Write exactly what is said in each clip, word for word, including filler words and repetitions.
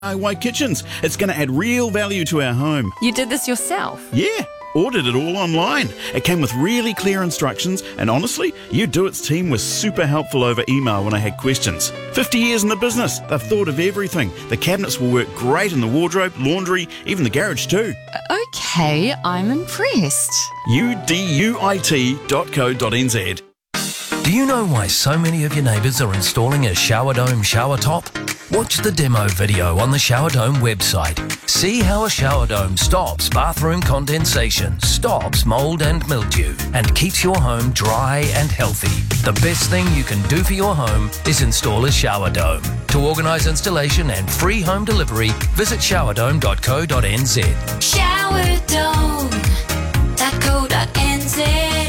D I Y kitchens. It's going to add real value to our home. You did this yourself? Yeah, ordered it all online. It came with really clear instructions, and honestly, You Do It's team was super helpful over email when I had questions. fifty years in the business, they've thought of everything. The cabinets will work great in the wardrobe, laundry, even the garage too. Okay, I'm impressed. U D U I T dot co dot n z. Do you know why so many of your neighbours are installing a Shower Dome shower top? Watch the demo video on the Shower Dome website. See how a shower dome stops bathroom condensation, stops mould and mildew, and keeps your home dry and healthy. The best thing you can do for your home is install a shower dome. To organise installation and free home delivery, visit shower dome dot co dot n z. shower dome dot co dot n z.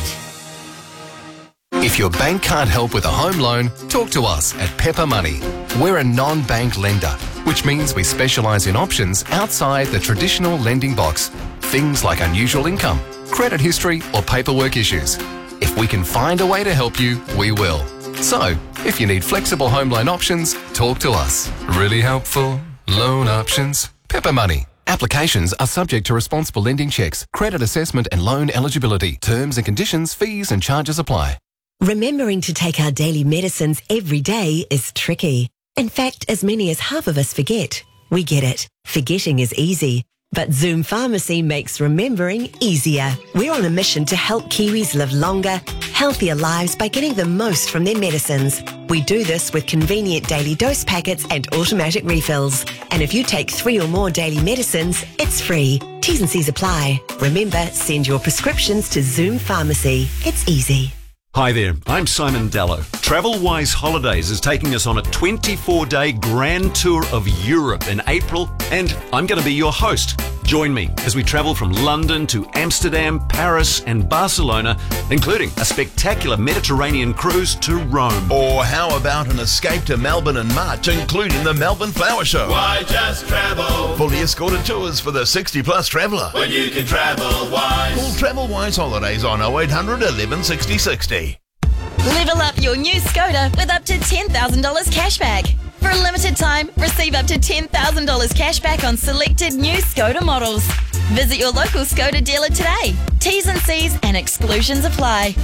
If your bank can't help with a home loan, talk to us at Pepper Money. We're a non-bank lender, which means we specialise in options outside the traditional lending box. Things like unusual income, credit history or paperwork issues. If we can find a way to help you, we will. So, if you need flexible home loan options, talk to us. Really helpful loan options. Pepper Money. Applications are subject to responsible lending checks, credit assessment and loan eligibility. Terms and conditions, fees and charges apply. Remembering to take our daily medicines every day is tricky. In fact, as many as half of us forget. We get it. Forgetting is easy. But Zoom Pharmacy makes remembering easier. We're on a mission to help Kiwis live longer, healthier lives by getting the most from their medicines. We do this with convenient daily dose packets and automatic refills. And if you take three or more daily medicines, it's free. T's and C's apply. Remember, send your prescriptions to Zoom Pharmacy. It's easy. Hi there, I'm Simon Dallow. TravelWise Holidays is taking us on a twenty-four day grand tour of Europe in April, and I'm going to be your host. Join me as we travel from London to Amsterdam, Paris and Barcelona, including a spectacular Mediterranean cruise to Rome. Or how about an escape to Melbourne in March, including the Melbourne Flower Show? Why just travel? Fully escorted tours for the sixty plus traveller. When you can travel wise. Call TravelWise Holidays on oh eight hundred eleven sixty sixty. Level up your new Skoda with up to ten thousand dollars cashback. For a limited time, receive up to ten thousand dollars cashback on selected new Skoda models. Visit your local Skoda dealer today. T's and C's and exclusions apply.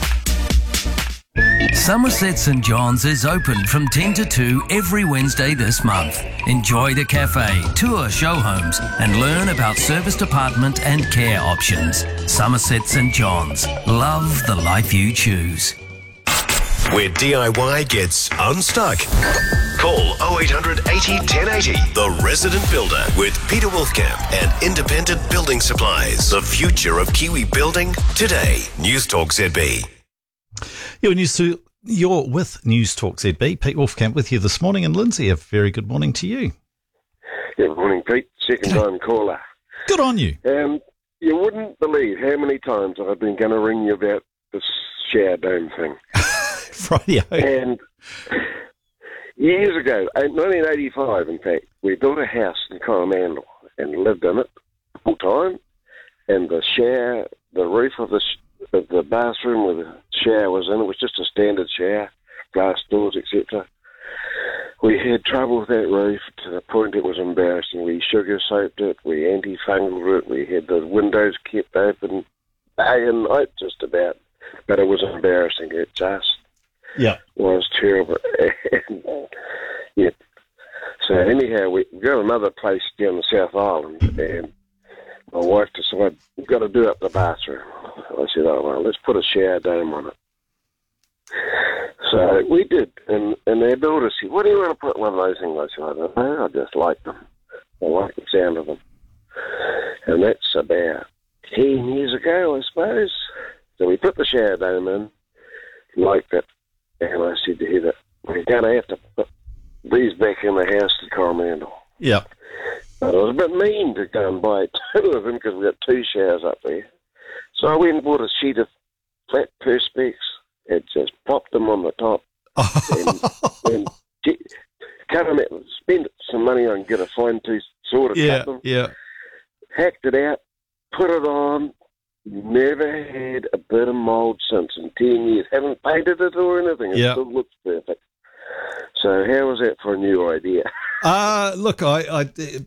Somerset St John's is open from ten to two every Wednesday this month. Enjoy the cafe, tour show homes and learn about service department and care options. Somerset St John's. Love the life you choose. Where D I Y gets unstuck. Call oh eight hundred eighty ten eighty. The Resident Builder with Peter Wolfcamp and Independent Building Supplies. The future of Kiwi building today. News Talk Z B. You're, news to, you're with News Talk Z B. Pete Wolfcamp with you this morning, and Lindsay, a very good morning to you. Good morning, Pete. Second time caller. Good on you. Um, you wouldn't believe how many times I've been going to ring you about this shower dome thing. Radio. And years ago, nineteen eighty-five, in fact, we built a house in Coromandel and lived in it full time. And the shower, the roof of the sh- of the bathroom where the shower was in, it was just a standard shower, glass doors, et cetera. We had trouble with that roof to the point it was embarrassing. We sugar soaped it, we anti-fungal it, we had the windows kept open day and night just about. But it was embarrassing. It just yeah. was terrible. And, yeah. So anyhow, we got another place down the South Island, and my wife decided we've got to do up the bathroom. I said, oh, well, let's put a shower dome on it. So we did, and, and their builder said, what do you want to put one of those things? I said, I don't know, I just like them. I like the sound of them. And that's about ten years ago, I suppose. So we put the shower dome in, liked it, and I said to Heather, we're going to have to put these back in the house to Coromandel. Yeah. But it was a bit mean to go and buy two of them because we got two showers up there. So I went and bought a sheet of flat perspex and just popped them on the top and, and get, cut them out, spend some money on get a fine tooth sword to yeah, cut them. Yeah. Hacked it out, put it on. Never had a bit of mould since in ten years. Haven't painted it or anything. It yeah. still looks perfect. So how was that for a new idea? Uh, look, I, I